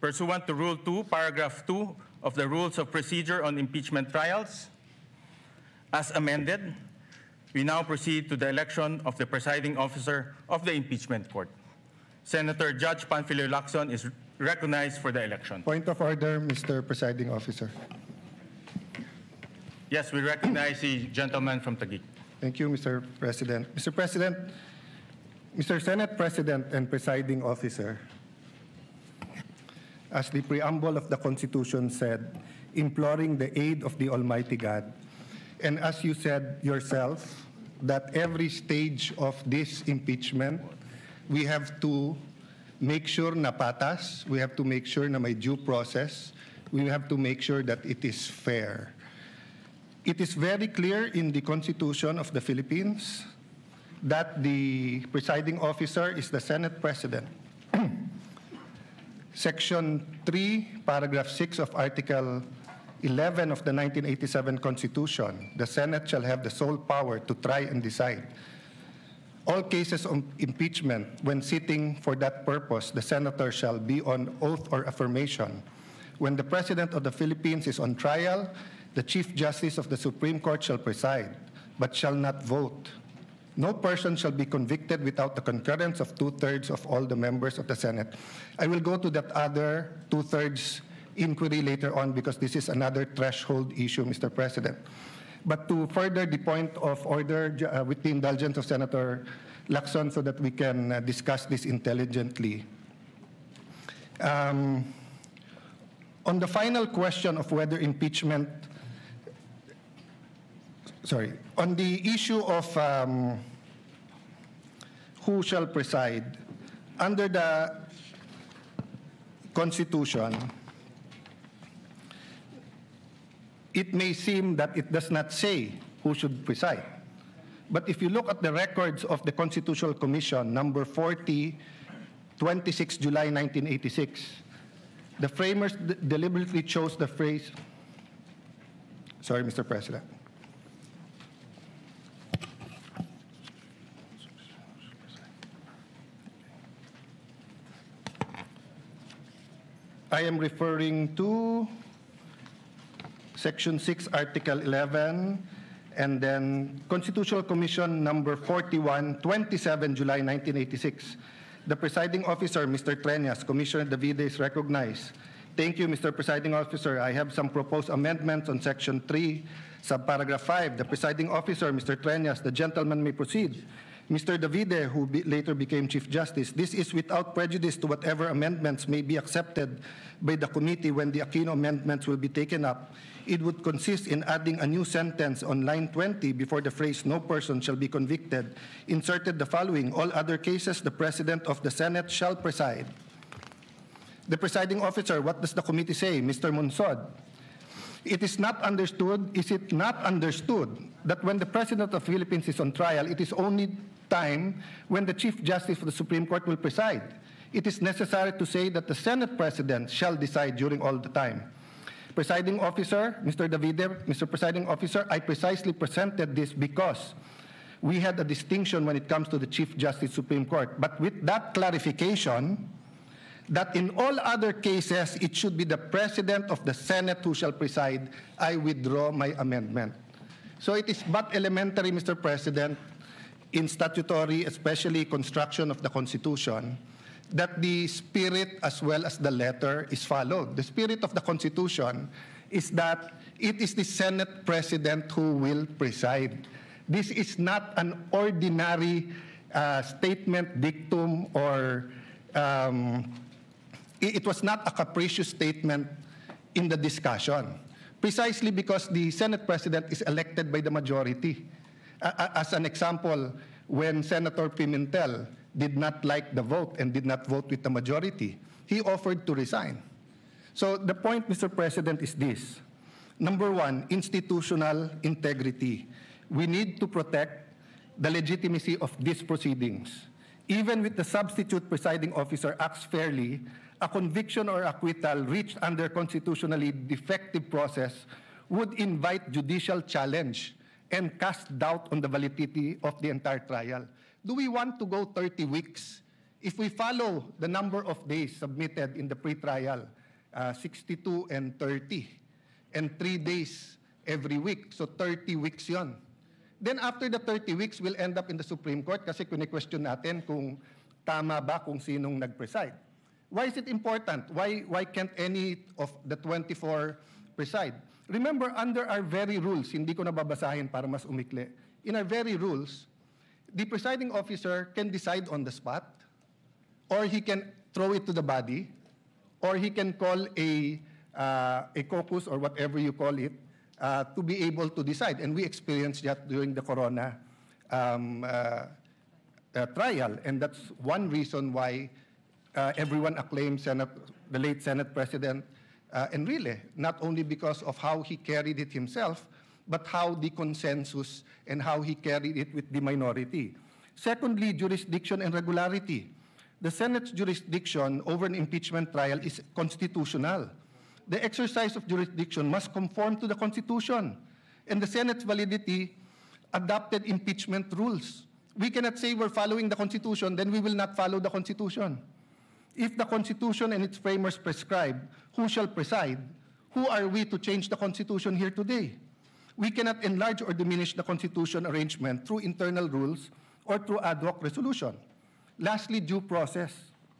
pursuant to Rule 2, Paragraph 2 of the Rules of Procedure on Impeachment Trials, as amended, we now proceed to the election of the presiding officer of the impeachment court. Senator Judge Panfilo Lacson is recognized for the election. Point of order, Mr. Presiding Officer. Yes, we recognize the gentleman from Taguig. Thank you, Mr. President. Mr. President, Mr. Senate President and Presiding Officer, as the preamble of the Constitution said, imploring the aid of the Almighty God, and as you said yourself, that every stage of this impeachment, we have to make sure na patas, we have to make sure na may due process, we have to make sure that it is fair. It is very clear in the Constitution of the Philippines that the presiding officer is the Senate President. Section 3, Paragraph 6 of Article 11 of the 1987 Constitution, the Senate shall have the sole power to try and decide all cases of impeachment. When sitting for that purpose, the senator shall be on oath or affirmation. When the President of the Philippines is on trial, the Chief Justice of the Supreme Court shall preside, but shall not vote. No person shall be convicted without the concurrence of 2/3 of all the members of the Senate. I will go to that other 2/3 inquiry later on because this is another threshold issue, Mr. President. But to further the point of order, with the indulgence of Senator Lacson, so that we can discuss this intelligently. On the final question of whether impeachment, on the issue of who shall preside, under the Constitution, it may seem that it does not say who should preside. But if you look at the records of the Constitutional Commission, number 40, 26 July 1986, the framers deliberately chose the phrase, sorry, Mr. President. I am referring to Section 6, Article 11, and then Constitutional Commission number 41, 27 July 1986. The presiding officer, Mr. Treñas, Commissioner Davide is recognized. Thank you, Mr. Presiding Officer. I have some proposed amendments on Section 3, subparagraph 5. The presiding officer, Mr. Treñas, the gentleman may proceed. Mr. Davide, who later became Chief Justice, this is without prejudice to whatever amendments may be accepted by the committee when the Aquino amendments will be taken up. It would consist in adding a new sentence on line 20 before the phrase "no person shall be convicted," inserted the following: all other cases, the President of the Senate shall preside. The presiding officer, what does the committee say? Mr. Monsod, is it not understood that when the President of the Philippines is on trial, it is only time when the Chief Justice of the Supreme Court will preside? It is necessary to say that the Senate President shall decide during all the time. Presiding officer, Mr. Davide, Mr. Presiding Officer, I precisely presented this because we had a distinction when it comes to the Chief Justice Supreme Court. But with that clarification, that in all other cases, it should be the President of the Senate who shall preside, I withdraw my amendment. So it is but elementary, Mr. President, in statutory, especially construction of the Constitution, that the spirit as well as the letter is followed. The spirit of the Constitution is that it is the Senate President who will preside. This is not an ordinary statement, dictum, or it was not a capricious statement in the discussion, precisely because the Senate President is elected by the majority. As an example, when Senator Pimentel did not like the vote and did not vote with the majority, he offered to resign. So the point, Mr. President, is this. Number one, institutional integrity. We need to protect the legitimacy of these proceedings. Even with the substitute presiding officer acts fairly, a conviction or acquittal reached under constitutionally defective process would invite judicial challenge and cast doubt on the validity of the entire trial. Do we want to go 30 weeks If we follow the number of days submitted in the pre-trial, 62 and 30, and 3 days every week, so 30 weeks yon. Then after the 30 weeks, we'll end up in the Supreme Court kasi kune-question natin kung tama ba kung sinong nag-preside. Why is it important? Why can't any of the 24 preside? Remember, under our very rules, hindi ko nababasahin para mas umikli. In our very rules, the presiding officer can decide on the spot, or he can throw it to the body, or he can call a caucus or whatever you call it to be able to decide. And we experienced that during the Corona trial, and that's one reason why everyone acclaims the late Senate President Enrile, not only because of how he carried it himself, but how the consensus and how he carried it with the minority. Secondly, jurisdiction and regularity. The Senate's jurisdiction over an impeachment trial is constitutional. The exercise of jurisdiction must conform to the Constitution, and the Senate's validity adopted impeachment rules. We cannot say we're following the Constitution, then we will not follow the Constitution. If the Constitution and its framers prescribe who shall preside, who are we to change the Constitution here today? We cannot enlarge or diminish the Constitution arrangement through internal rules or through ad hoc resolution. Lastly, due process.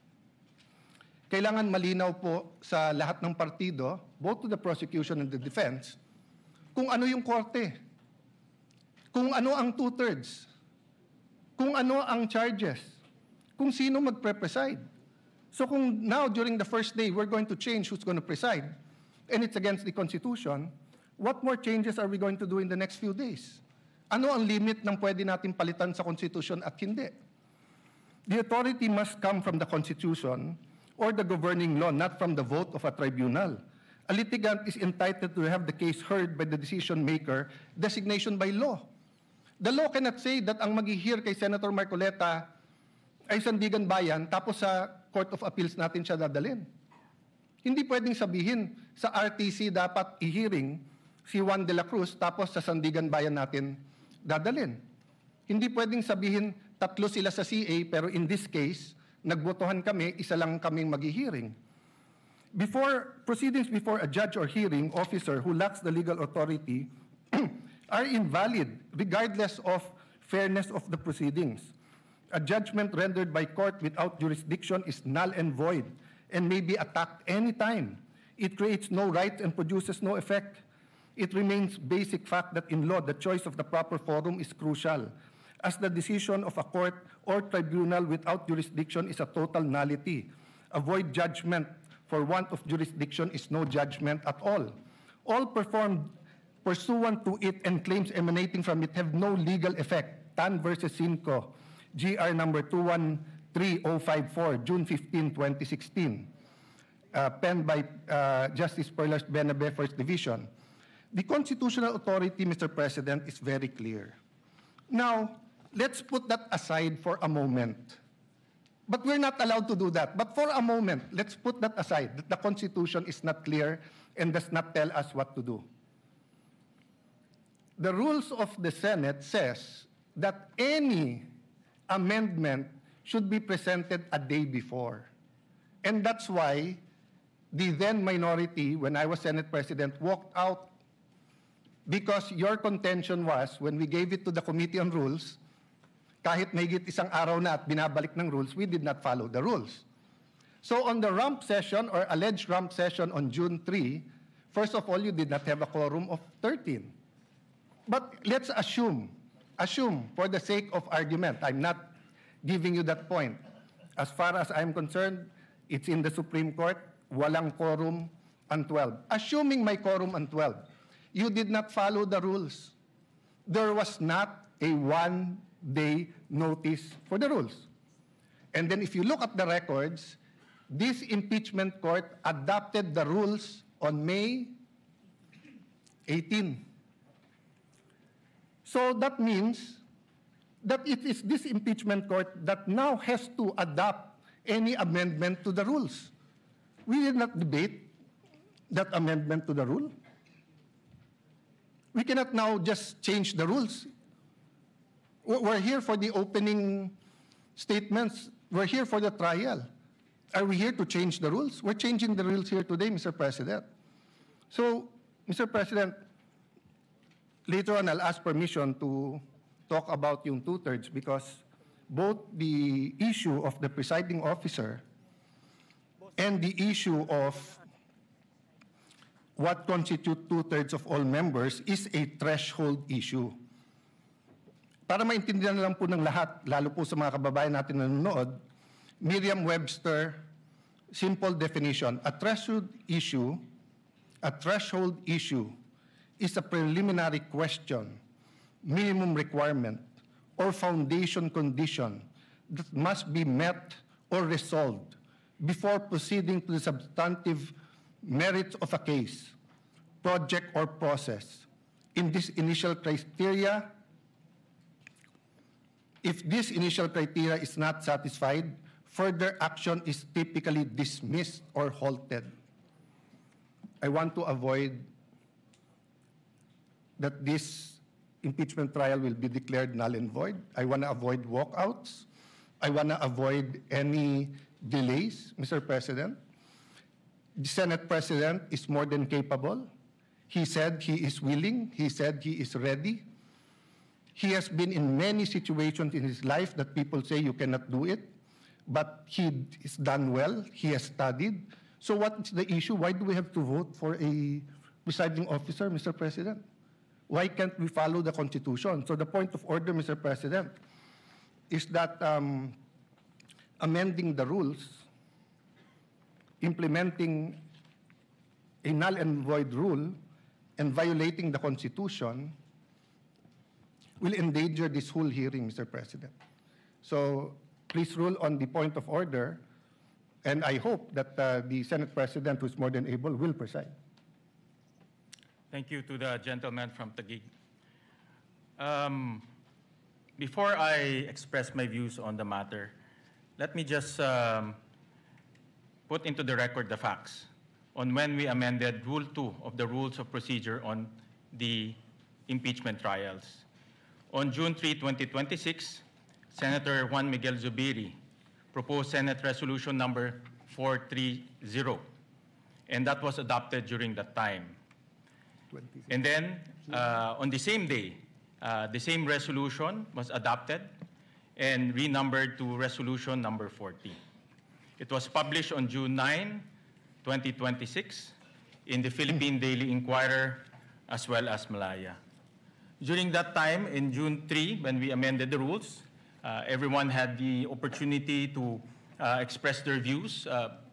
Kailangan malinaw po sa lahat ng partido, both to the prosecution and the defense, kung ano yung korte, kung ano ang two-thirds, kung ano ang charges, kung sino magpre-preside. So kung now, during the first day, we're going to change who's going to preside, and it's against the Constitution, what more changes are we going to do in the next few days? Ano ang limit ng pwede natin palitan sa Constitution at hindi? The authority must come from the Constitution or the governing law, not from the vote of a tribunal. A litigant is entitled to have the case heard by the decision maker, designation by law. The law cannot say that ang mag-hear kay Senator Marcoleta ay Sandigan Bayan, tapos sa Court of Appeals natin siya dadalhin. Hindi pwedeng sabihin sa RTC dapat i-hearing si Juan de la Cruz, tapos sa Sandigan Bayan natin dadalhin. Hindi pwedeng sabihin tatlo sila sa CA, pero in this case, nagbotohan kami, isa lang kaming mag-hearing. Proceedings before a judge or hearing officer who lacks the legal authority are invalid regardless of fairness of the proceedings. A judgment rendered by court without jurisdiction is null and void and may be attacked anytime. It creates no right and produces no effect. It remains basic fact that in law, the choice of the proper forum is crucial, as the decision of a court or tribunal without jurisdiction is a total nullity. A void judgment for want of jurisdiction is no judgment at all. All performed pursuant to it and claims emanating from it have no legal effect. Tan versus Cinco, GR number 213054, June 15, 2016, penned by Justice Perlas Benabe, First Division. The constitutional authority, Mr. President, is very clear. Now, let's put that aside for a moment. But we're not allowed to do that. But for a moment, let's put that aside, that the Constitution is not clear and does not tell us what to do. The rules of the Senate says that any amendment should be presented a day before. And that's why the then minority, when I was Senate President, walked out, because your contention was, when we gave it to the Committee on Rules, kahit mahigit isang araw na at binabalik ng rules, we did not follow the rules. So on the rump session or alleged rump session on June 3, first of all, you did not have a quorum of 13. But let's assume for the sake of argument, I'm not giving you that point. As far as I'm concerned, it's in the Supreme Court, walang quorum on 12. Assuming may quorum on 12, you did not follow the rules. There was not a one-day notice for the rules. And then if you look at the records, this impeachment court adopted the rules on May 18. So that means that it is this impeachment court that now has to adopt any amendment to the rules. We did not debate that amendment to the rule. We cannot now just change the rules. We're here for the opening statements. We're here for the trial. Are we here to change the rules? We're changing the rules here today, Mr. President. So, Mr. President, later on I'll ask permission to talk about yung two-thirds because both the issue of the presiding officer and the issue of what constitutes two-thirds of all members is a threshold issue. Para maintindihan lang po ng lahat, lalo po sa mga kababayan natin na nanonood, Merriam-Webster, simple definition, a threshold issue is a preliminary question, minimum requirement, or foundation condition that must be met or resolved before proceeding to the substantive merits of a case, project, or process. In this initial criteria, if this initial criteria is not satisfied, further action is typically dismissed or halted. I want to avoid that this impeachment trial will be declared null and void. I want to avoid walkouts. I want to avoid any delays, Mr. President. The Senate President is more than capable. He said he is willing. He said he is ready. He has been in many situations in his life that people say you cannot do it, but he has done well. He has studied. So what's the issue? Why do we have to vote for a presiding officer, Mr. President? Why can't we follow the Constitution? So the point of order, Mr. President, is that amending the rules, implementing a null and void rule, and violating the Constitution will endanger this whole hearing, Mr. President. So please rule on the point of order, and I hope that the Senate President, who is more than able, will preside. Thank you to the gentleman from Taguig. Before I express my views on the matter, let me just put into the record the facts on when we amended Rule 2 of the Rules of Procedure on the impeachment trials. On June 3, 2026, Senator Juan Miguel Zubiri proposed Senate Resolution number 430, and that was adopted during that time. And then, on the same day, the same resolution was adopted and renumbered to Resolution number 40. It was published on June 9, 2026, in the Philippine Daily Inquirer, as well as Malaya. During that time, in June 3, when we amended the rules, everyone had the opportunity to express their views.